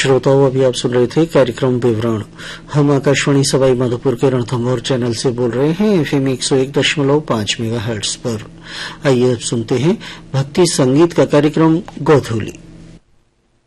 श्रोताओं, अभी आप सुन रहे थे कार्यक्रम विवरण। हम आकाशवाणी सवाई माधोपुर के रणथंभौर चैनल से बोल रहे हैं FM 101.5 मेगाहर्ट्ज पर। आइए अब सुनते हैं भक्ति संगीत का कार्यक्रम गोधूली।